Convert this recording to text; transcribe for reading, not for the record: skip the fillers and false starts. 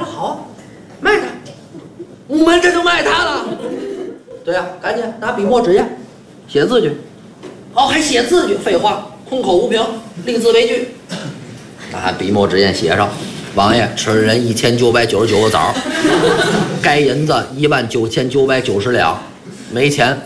好，卖他，我们这就卖他了。对呀、赶紧拿笔墨纸砚，写字据。哦，还写字据？废话，空口无凭，立字为据。拿笔墨纸砚写上。王爷吃了人1999个枣，该银子19990两，没钱。